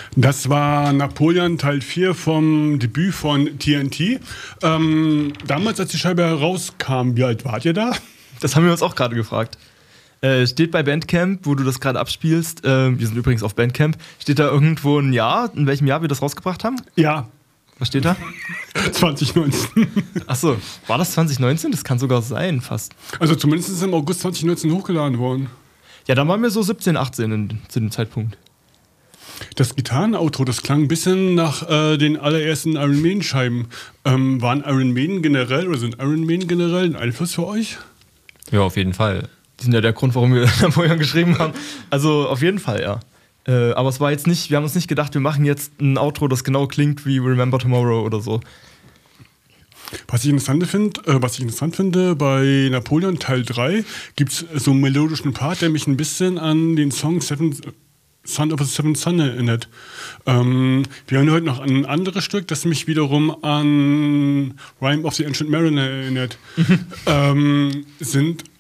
Das war Napoleon Teil 4 vom Debüt von TNT. Damals, als die Scheibe herauskam, wie alt wart ihr da? Das haben wir uns auch gerade gefragt. Steht bei Bandcamp, wo du das gerade abspielst, wir sind übrigens auf Bandcamp, steht da irgendwo ein Jahr, in welchem Jahr wir das rausgebracht haben? Ja. Was steht da? 2019. Achso, war das 2019? Das kann sogar sein, fast. Also zumindest ist es im August 2019 hochgeladen worden. Ja, dann waren wir so 17, 18 zu dem Zeitpunkt. Das Gitarrenoutro, das klang ein bisschen nach den allerersten Iron Maiden-Scheiben. Waren Iron Maiden generell oder sind Iron Maiden generell ein Einfluss für euch? Ja, auf jeden Fall. Die sind ja der Grund, warum wir Napoleon geschrieben haben. Also auf jeden Fall, ja. Aber es war jetzt nicht, wir haben uns nicht gedacht, wir machen jetzt ein Outro, das genau klingt wie Remember Tomorrow oder so. Was ich interessant finde, bei Napoleon Teil 3 gibt es so einen melodischen Part, der mich ein bisschen an den Song Son of a Seventh Son erinnert. Wir haben heute noch ein anderes Stück, das mich wiederum an Rime of the Ancient Mariner erinnert. Sind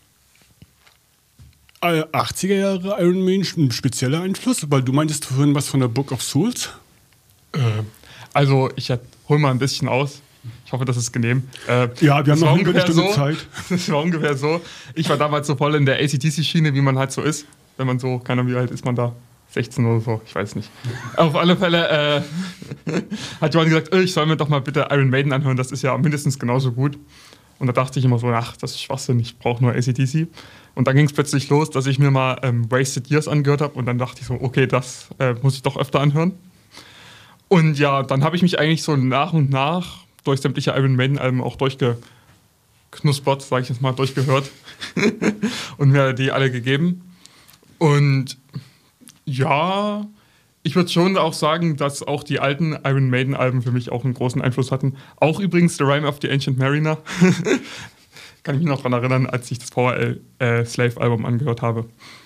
80er Jahre Iron Maiden ein spezieller Einfluss? Weil du meintest vorhin was von der Book of Souls? Also ich hol mal ein bisschen aus. Ich hoffe, das ist genehm. Ja, wir haben noch eine Stunde so, Zeit. Das war ungefähr so. Ich war damals so voll in der AC/DC-Schiene, wie man halt so ist. Wenn man so, keine Ahnung, wie alt ist man da? 16 oder so, ich weiß nicht. Auf alle Fälle hat Johann gesagt, ich soll mir doch mal bitte Iron Maiden anhören, das ist ja mindestens genauso gut. Und da dachte ich immer so, ach, das ist Schwachsinn, ich brauche nur AC/DC. Und dann ging es plötzlich los, dass ich mir mal Wasted Years angehört habe und dann dachte ich so, okay, das muss ich doch öfter anhören. Und ja, dann habe ich mich eigentlich so nach und nach durch sämtliche Iron Maiden-Alben auch durchgeknuspert, sage ich jetzt mal, durchgehört und mir die alle gegeben. Und ja, ich würde schon auch sagen, dass auch die alten Iron Maiden-Alben für mich auch einen großen Einfluss hatten. Auch übrigens The Rime of the Ancient Mariner. Kann ich mich noch daran erinnern, als ich das Power Slave-Album angehört habe.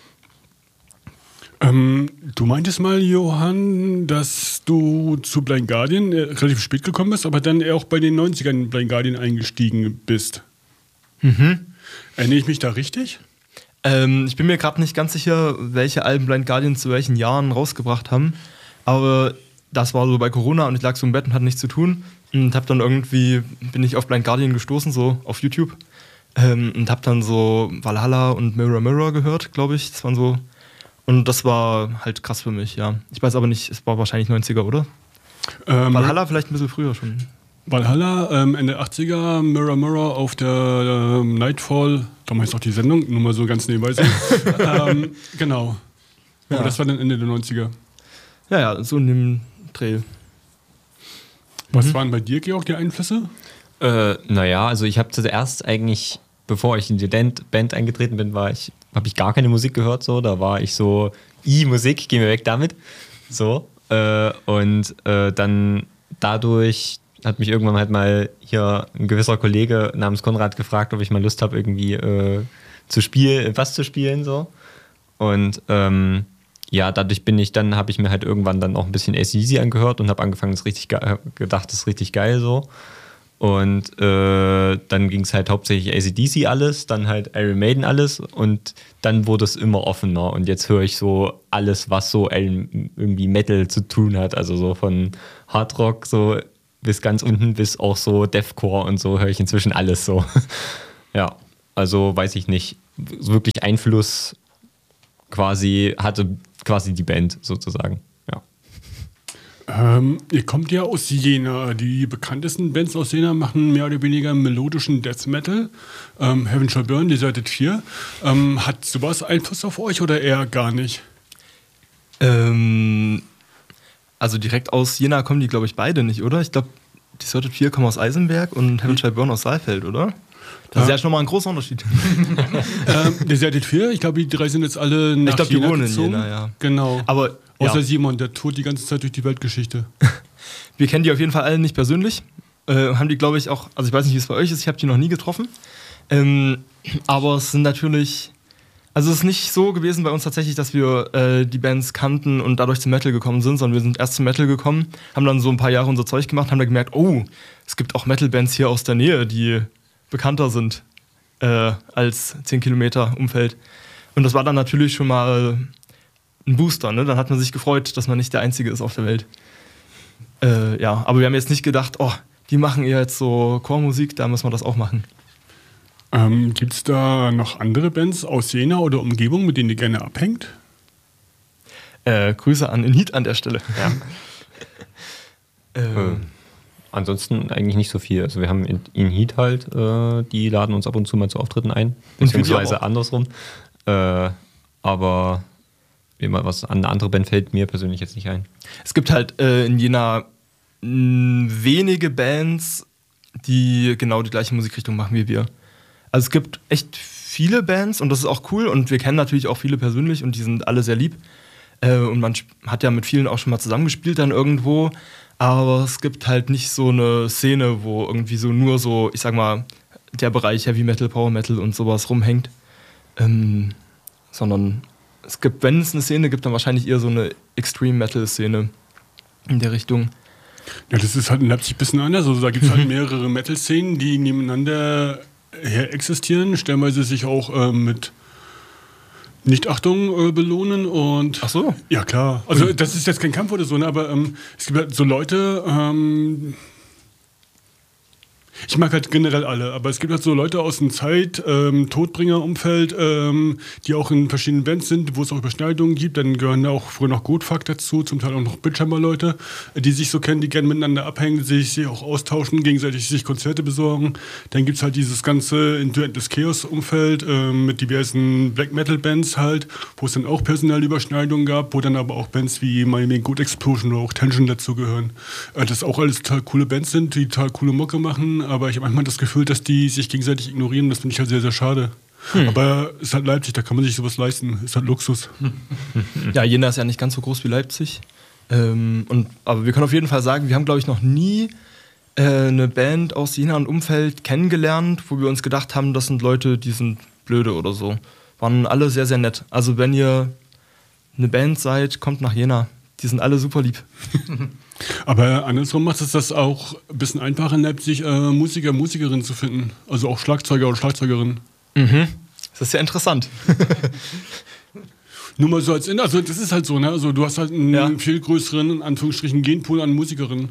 Du meintest mal, Johann, dass du zu Blind Guardian relativ spät gekommen bist, aber dann auch bei den 90ern in Blind Guardian eingestiegen bist. Mhm. Erinnere ich mich da richtig? Ich bin mir gerade nicht ganz sicher, welche Alben Blind Guardian zu welchen Jahren rausgebracht haben. Aber das war so bei Corona und ich lag so im Bett und hatte nichts zu tun. Und hab dann irgendwie, bin ich auf Blind Guardian gestoßen, so auf YouTube. Und hab dann so Valhalla und Mirror Mirror gehört, glaube ich. Das waren so. Und das war halt krass für mich, ja. Ich weiß aber nicht, es war wahrscheinlich 90er, oder? Valhalla vielleicht ein bisschen früher schon. Valhalla, Ende 80er, Mirror Mirror auf der Nightfall, da mache ich auch die Sendung, nur mal so ganz nebenbei so. Genau. Ja. Aber das war dann Ende der 90er. Ja, so in dem Dreh. Was waren bei dir, Georg, die Einflüsse? Naja, also ich habe zuerst eigentlich, bevor ich in die Band eingetreten bin, habe ich gar keine Musik gehört, so. Da war ich so, Musik, geh mir weg damit. So. Und dann dadurch hat mich irgendwann halt mal hier ein gewisser Kollege namens Konrad gefragt, ob ich mal Lust habe, irgendwie was zu spielen, so. Und ja, dadurch habe ich mir halt irgendwann dann auch ein bisschen AC/DC angehört und habe angefangen, das ist richtig geil, so. Und dann ging es halt hauptsächlich AC/DC alles, dann halt Iron Maiden alles und dann wurde es immer offener und jetzt höre ich so alles, was so irgendwie Metal zu tun hat, also so von Hardrock so bis ganz unten bis auch so Deathcore und so höre ich inzwischen alles so. Ja, also weiß ich nicht, wirklich Einfluss hatte quasi die Band sozusagen. Ihr kommt ja aus Jena. Die bekanntesten Bands aus Jena machen mehr oder weniger melodischen Death Metal. Heaven Shall Burn, Deserted 4. Hat sowas Einfluss auf euch oder eher gar nicht? Also direkt aus Jena kommen die, glaube ich, beide nicht, oder? Ich glaube, Deserted 4 kommen aus Eisenberg und Heaven Shall Burn aus Saalfeld, oder? Das ist ja schon mal ein großer Unterschied. Deserted 4, ich glaube, die drei sind jetzt alle nach Jena Jena wohnen gezogen. in Jena, ja. Genau. Aber außer ja. Simon, der tourt die ganze Zeit durch die Weltgeschichte. Wir kennen die auf jeden Fall alle nicht persönlich. Haben die, glaube ich, auch, also ich weiß nicht, wie es bei euch ist, ich habe die noch nie getroffen. Aber es sind natürlich, also es ist nicht so gewesen bei uns tatsächlich, dass wir die Bands kannten und dadurch zum Metal gekommen sind, sondern wir sind erst zum Metal gekommen, haben dann so ein paar Jahre unser Zeug gemacht, haben dann gemerkt, oh, es gibt auch Metal-Bands hier aus der Nähe, die bekannter sind als 10 Kilometer Umfeld. Und das war dann natürlich schon mal ein Booster, ne? Dann hat man sich gefreut, dass man nicht der Einzige ist auf der Welt. Ja, aber wir haben jetzt nicht gedacht, oh, die machen eher jetzt so Chormusik, da müssen wir das auch machen. Gibt es da noch andere Bands aus Jena oder Umgebung, mit denen ihr gerne abhängt? Grüße an Inhit an der Stelle. Ja. Ansonsten eigentlich nicht so viel. Also wir haben in Heat halt, die laden uns ab und zu mal zu Auftritten ein, beziehungsweise andersrum. Aber was an eine andere Band fällt mir persönlich jetzt nicht ein. Es gibt halt in Jena wenige Bands, die genau die gleiche Musikrichtung machen wie wir. Also es gibt echt viele Bands und das ist auch cool und wir kennen natürlich auch viele persönlich und die sind alle sehr lieb. Und man hat ja mit vielen auch schon mal zusammengespielt dann irgendwo, aber es gibt halt nicht so eine Szene, wo irgendwie so nur so, ich sag mal, der Bereich Heavy Metal, Power Metal und sowas rumhängt. Sondern es gibt, wenn es eine Szene gibt, dann wahrscheinlich eher so eine Extreme Metal Szene in der Richtung. Ja, das ist halt in Leipzig ein bisschen anders. Also da gibt es halt mehrere Metal-Szenen, die nebeneinander her existieren, stellenweise sich auch mit Nichtachtung belohnen und... Ach so? Ja, klar. Also das ist jetzt kein Kampf oder so, ne? Aber es gibt halt so Leute... ich mag halt generell alle, aber es gibt halt so Leute aus dem Todbringer-Umfeld, die auch in verschiedenen Bands sind, wo es auch Überschneidungen gibt. Dann gehören da auch früher noch Goatfuck dazu, zum Teil auch noch Bitchammer-Leute, die sich so kennen, die gerne miteinander abhängen, sich auch austauschen, gegenseitig sich Konzerte besorgen. Dann gibt es halt dieses ganze Into Endless Chaos-Umfeld mit diversen Black-Metal-Bands halt, wo es dann auch personelle Überschneidungen gab, wo dann aber auch Bands wie Miami Goat Explosion oder auch Tension dazu gehören. Das auch alles total coole Bands sind, die total coole Mucke machen, aber ich habe manchmal das Gefühl, dass die sich gegenseitig ignorieren. Das finde ich halt sehr, sehr schade. Aber es ist halt Leipzig, da kann man sich sowas leisten. Ist halt Luxus. Ja, Jena ist ja nicht ganz so groß wie Leipzig. Aber wir können auf jeden Fall sagen, wir haben, glaube ich, noch nie eine Band aus Jena und Umfeld kennengelernt, wo wir uns gedacht haben, das sind Leute, die sind blöde oder so. Waren alle sehr, sehr nett. Also wenn ihr eine Band seid, kommt nach Jena. Die sind alle super lieb. Aber andersrum macht es das auch ein bisschen einfacher in Leipzig, Musiker, Musikerinnen zu finden. Also auch Schlagzeuger und Schlagzeugerinnen. Mhm. Das ist ja interessant. Nur mal so also das ist halt so, ne? Also du hast halt einen viel größeren, in Anführungsstrichen, Genpool an Musikerinnen.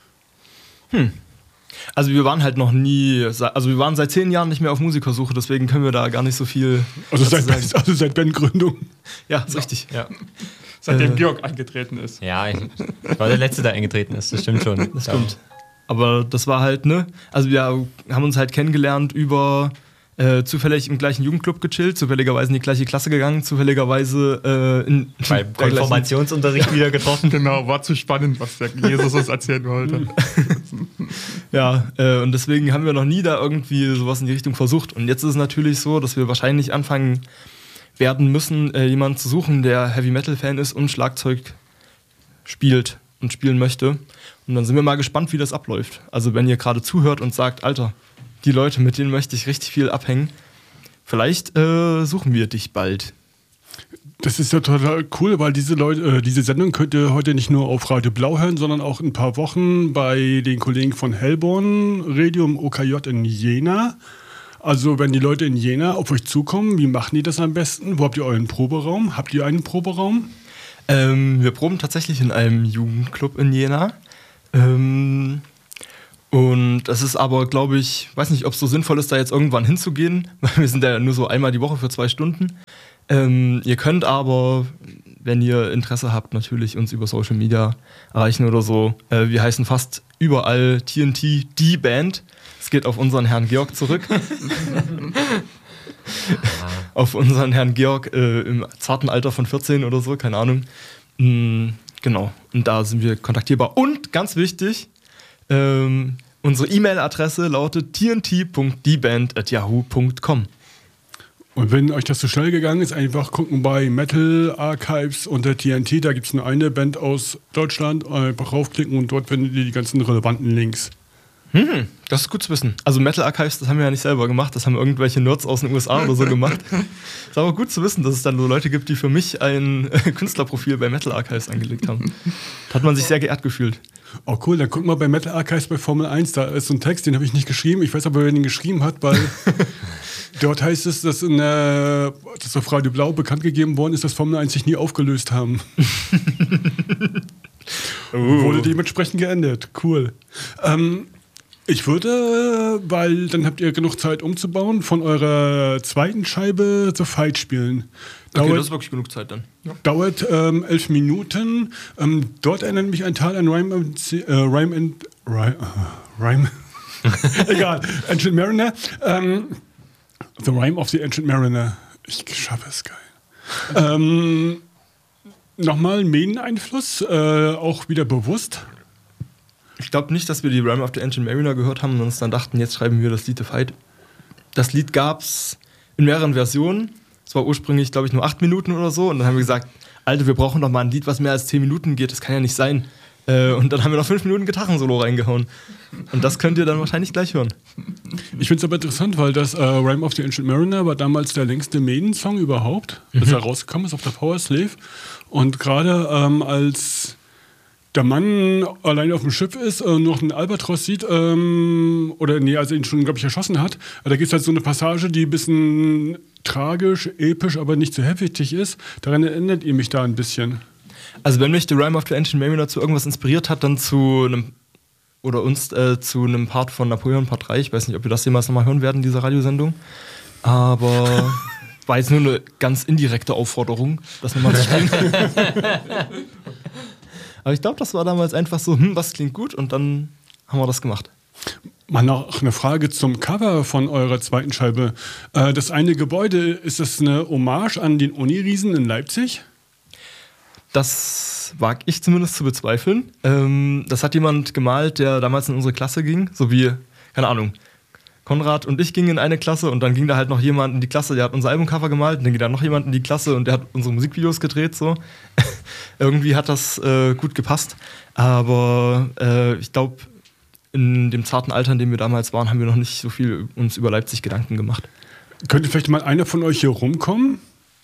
Also wir waren halt noch nie, also wir waren seit 10 Jahren nicht mehr auf Musikersuche, deswegen können wir da gar nicht so viel seit Bandgründung. Ja, ist richtig. Ja. Seitdem Georg eingetreten ist. Ja, ich war der Letzte, der eingetreten ist, das stimmt schon. Das stimmt. Aber das war halt, ne? Also wir haben uns halt kennengelernt über zufällig im gleichen Jugendclub gechillt, zufälligerweise in die gleiche Klasse gegangen, zufälligerweise bei Konformationsunterricht wieder getroffen. Genau, war zu spannend, was der Jesus uns erzählen wollte. Ja, und deswegen haben wir noch nie da irgendwie sowas in die Richtung versucht. Und jetzt ist es natürlich so, dass wir wahrscheinlich anfangen werden müssen, jemanden zu suchen, der Heavy-Metal-Fan ist und Schlagzeug spielt und spielen möchte. Und dann sind wir mal gespannt, wie das abläuft. Also wenn ihr gerade zuhört und sagt, Alter, die Leute, mit denen möchte ich richtig viel abhängen, vielleicht suchen wir dich bald. Das ist ja total cool, weil diese Sendung könnt ihr heute nicht nur auf Radio Blau hören, sondern auch in ein paar Wochen bei den Kollegen von Hellborn Radio im OKJ in Jena. Also wenn die Leute in Jena auf euch zukommen, wie machen die das am besten? Wo habt ihr euren Proberaum? Habt ihr einen Proberaum? Wir proben tatsächlich in einem Jugendclub in Jena. Und das ist aber, glaube ich, weiß nicht, ob es so sinnvoll ist, da jetzt irgendwann hinzugehen, weil wir sind ja nur so einmal die Woche für 2 Stunden. Ihr könnt aber, wenn ihr Interesse habt, natürlich uns über Social Media erreichen oder so. Wir heißen fast überall TNT, die Band. Es geht auf unseren Herrn Georg zurück. Auf unseren Herrn Georg im zarten Alter von 14 oder so, keine Ahnung. Genau, und da sind wir kontaktierbar. Und ganz wichtig, unsere E-Mail-Adresse lautet tnt.dband@yahoo.com. Und wenn euch das zu schnell gegangen ist, einfach gucken bei Metal Archives unter TNT. Da gibt es nur eine Band aus Deutschland. Einfach raufklicken und dort findet ihr die ganzen relevanten Links. Das ist gut zu wissen. Also Metal Archives, das haben wir ja nicht selber gemacht. Das haben irgendwelche Nerds aus den USA oder so gemacht. Ist aber gut zu wissen, dass es dann so Leute gibt, die für mich ein Künstlerprofil bei Metal Archives angelegt haben. Da hat man sich sehr geehrt gefühlt. Oh cool, dann guck mal bei Metal Archives bei Formel 1. Da ist so ein Text, den habe ich nicht geschrieben. Ich weiß aber, wer den geschrieben hat, weil Dort heißt es, dass auf Radio Blau bekannt gegeben worden ist, dass Formel 1 sich nie aufgelöst haben. Wurde dementsprechend geändert. Cool. Ich würde, weil dann habt ihr genug Zeit umzubauen, von eurer zweiten Scheibe The Fight spielen. Okay, das ist wirklich genug Zeit dann. Dauert 11 Minuten. Dort erinnert mich ein Teil an Rhyme egal, Ancient Mariner. The Rime of the Ancient Mariner. Ich schaffe es, geil. Nochmal Mähen-Einfluss, auch wieder bewusst. Ich glaube nicht, dass wir die Rime of the Ancient Mariner gehört haben und uns dann dachten, jetzt schreiben wir das Lied The Fight. Das Lied gab es in mehreren Versionen. Es war ursprünglich, glaube ich, nur 8 Minuten oder so. Und dann haben wir gesagt, Alter, wir brauchen doch mal ein Lied, was mehr als 10 Minuten geht. Das kann ja nicht sein. Und dann haben wir noch 5 Minuten Gitarrensolo reingehauen. Und das könnt ihr dann wahrscheinlich gleich hören. Ich finde es aber interessant, weil das Rime of the Ancient Mariner war damals der längste Maiden-Song überhaupt, bis er rausgekommen ist auf der Power Slave. Und gerade als der Mann allein auf dem Schiff ist, noch einen Albatros sieht, als er ihn schon, glaube ich, erschossen hat, da gibt es halt so eine Passage, die ein bisschen tragisch, episch, aber nicht so heftig ist. Daran erinnert ihr mich da ein bisschen. Also wenn mich The Rime of the Ancient Mariner zu irgendwas inspiriert hat, dann zu einem Part von Napoleon Part 3. Ich weiß nicht, ob wir das jemals nochmal hören werden, diese Radiosendung. Aber war jetzt nur eine ganz indirekte Aufforderung, das nochmal zu spielen. Aber ich glaube, das war damals einfach so, was klingt gut, und dann haben wir das gemacht. Mal noch eine Frage zum Cover von eurer zweiten Scheibe. Das eine Gebäude, ist das eine Hommage an den Uniriesen in Leipzig? Das wage ich zumindest zu bezweifeln. Das hat jemand gemalt, der damals in unsere Klasse ging. So wie, keine Ahnung, Konrad und ich gingen in eine Klasse und dann ging da halt noch jemand in die Klasse, der hat unser Albumcover gemalt, und dann ging da noch jemand in die Klasse und der hat unsere Musikvideos gedreht. So. Irgendwie hat das gut gepasst. Aber ich glaube, in dem zarten Alter, in dem wir damals waren, haben wir noch nicht so viel uns über Leipzig Gedanken gemacht. Könnte vielleicht mal einer von euch hier rumkommen?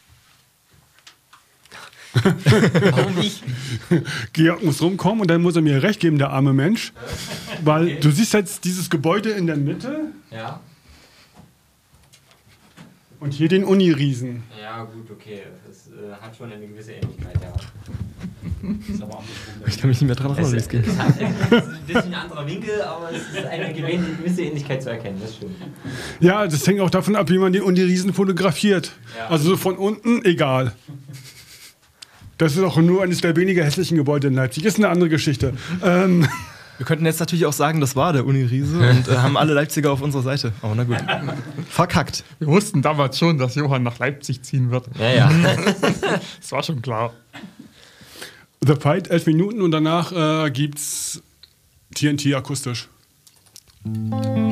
Warum nicht? Georg muss rumkommen und dann muss er mir recht geben, der arme Mensch. Weil Okay. du siehst jetzt dieses Gebäude in der Mitte Ja. und hier den Uniriesen. Ja, gut, okay. Das hat schon eine gewisse Ähnlichkeit, ja. Ist aber auch nicht Ich kann mich nicht mehr dran erinnern, wie es geht. Es hat ein bisschen anderer Winkel, aber es ist eine gewisse Ähnlichkeit zu erkennen, das stimmt. Ja, das hängt auch davon ab, wie man den Uniriesen fotografiert. Ja. Also so von unten, egal. Das ist auch nur eines der weniger hässlichen Gebäude in Leipzig. Ist eine andere Geschichte. Wir könnten jetzt natürlich auch sagen, das war der Uniriese und haben alle Leipziger auf unserer Seite. Aber na gut. Verkackt. Wir wussten damals schon, dass Johann nach Leipzig ziehen wird. Ja, ja. Das war schon klar. The Fight, 11 Minuten und danach gibt's TNT akustisch.